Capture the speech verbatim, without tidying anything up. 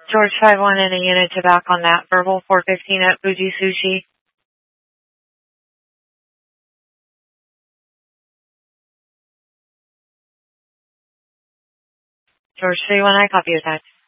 George five one and a unit to back on that. Verbal four fifteen at Fuji Sushi. George three one, I copy your text.